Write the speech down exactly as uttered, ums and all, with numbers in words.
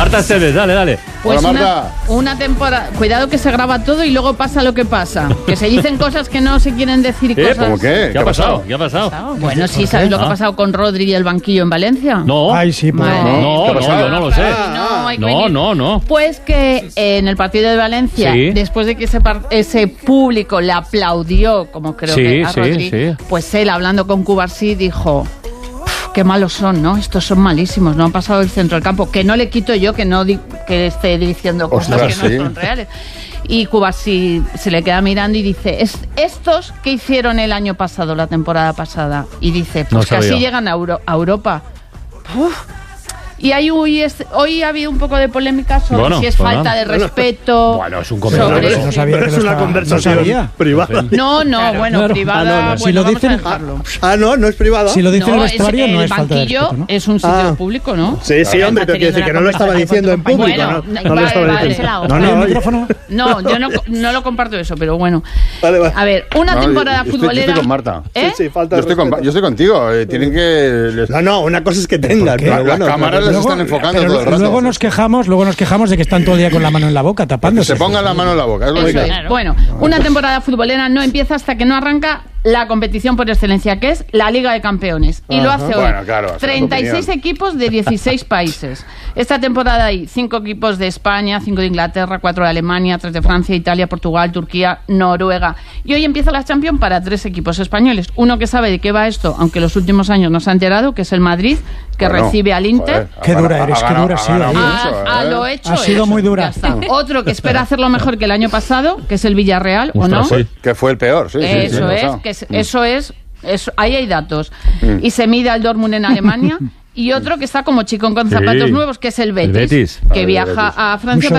Marta Esteves, dale, dale. Pues Hola, una, Marta. una temporada. Cuidado que se graba todo y luego pasa lo que pasa. Que se dicen cosas que no se quieren decir y ¿Eh? cosas. ¿Cómo qué? ¿Qué ha pasado? ¿Qué ha pasado? Bueno, sí, ¿sabes lo que ha pasado con Rodri y el banquillo en Valencia? No. Ay, sí, pues. Vale. No, ¿Qué ha no, pasado? yo no lo sé. No, hay que No, venir. no, no. Pues que en el partido de Valencia, Sí. después de que ese, par- ese público le aplaudió, como creo Sí, que a sí, Rodri, sí. pues él, hablando con Cubarsí, dijo: qué malos son, ¿no? Estos son malísimos, no han pasado el centro del campo. Que no le quito yo que no di- que esté diciendo cosas Ostras, que no sí. son reales. Y Cubarsí se le queda mirando y dice: es, ¿estos qué hicieron el año pasado, la temporada pasada? Y dice: pues No que así sabía. llegan a, Euro- a Europa. Uf. Y ahí hoy, es- hoy ha habido un poco de polémica sobre Bueno, si es pues falta nada. de respeto. Bueno, es un comentario. sobre- No sabía que es lo una estaba- conversación no sabía. privada. No, no, bueno, claro. privada. Ah, no, no. Bueno, Si lo vamos dicen- a dejarlo. Ah, no, no es privada. Si lo dice el No, es, vestuario, no el es falta de banquillo respeto, ¿no? es un sitio Ah. público, ¿no? Sí, sí, hombre, pero quiero decir que no lo estaba diciendo en público. Bueno, no, no, no lo vale, estaba vale. diciendo. No, ¿Hay No, un no, micrófono? No, yo no, no lo comparto eso, pero bueno. Vale, vale. A ver, una No, temporada yo estoy- yo futbolera. estoy con Marta. ¿Eh? Sí, sí, falta Yo de estoy, con, respeto. yo estoy contigo. eh, tienen que... les- No, no, una cosa es que tengan. qué? pero Las bueno, cámaras claro. les están enfocando pero todo el rato. luego nos quejamos, luego nos quejamos de que están todo el día con la mano en la boca, Que tapándose. se pongan la mano en la boca. Es lo Eso que- es. Bueno, una temporada futbolera no empieza hasta que no arranca la competición por excelencia, que es la Liga de Campeones. Y lo Ajá. hace hoy. Bueno, claro, esa es tu treinta y seis opinión. equipos de dieciséis países. Esta temporada hay cinco equipos de España, cinco de Inglaterra, cuatro de Alemania, tres de Francia, Italia, Portugal, Turquía, Noruega. Y hoy empieza la Champions para tres equipos españoles. Uno que sabe de qué va esto, aunque los últimos años no se ha enterado, que es el Madrid, que Bueno, recibe al Inter. joder, Qué ha dura ganado- eres, ha qué ganado- dura ha ha sido ganado ahí, mucho, A, a ¿eh? lo hecho. Ha sido hecho. muy dura. Ya está. Otro que espera hacerlo mejor que el año pasado, que es el Villarreal, ¿o no? Ostras, sí. Que fue el peor, sí. sí, sí, Eso sí, es, pasado. que es- eso es, eso, ahí hay datos. Y se mide al Dortmund en Alemania. Y otro que está como chicón con zapatos Sí. nuevos, que es el Betis, El Betis. que Vale, viaja Betis. a Francia Mucho